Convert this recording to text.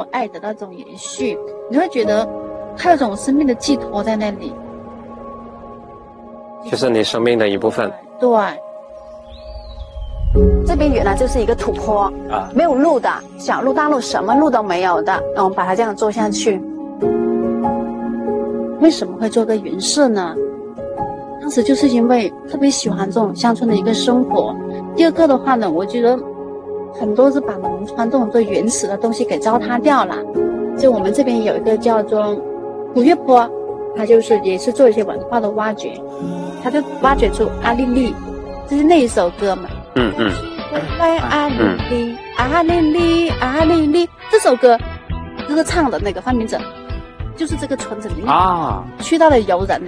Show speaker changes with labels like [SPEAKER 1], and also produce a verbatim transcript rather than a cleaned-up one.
[SPEAKER 1] 爱的那种延续，你会觉得它有种生命的寄托在那里，
[SPEAKER 2] 就是你生命的一部分。
[SPEAKER 1] 对。
[SPEAKER 3] 这边原来就是一个土坡啊，没有路的，小路大路什么路都没有的，然后我们把它这样做下去。
[SPEAKER 1] 为什么会做个云社呢？当时就是因为特别喜欢这种乡村的一个生活。第二个的话呢，我觉得很多是把农村这种最原始的东西给糟蹋掉了。就我们这边有一个叫做古月坡，它就是也是做一些文化的挖掘，它就挖掘出阿丽丽，就是那一首歌嘛。
[SPEAKER 2] 嗯嗯。
[SPEAKER 1] 来阿丽丽，阿丽丽，阿丽丽，这首歌歌唱的那个发明者就是这个村子里面啊去到的游人呐、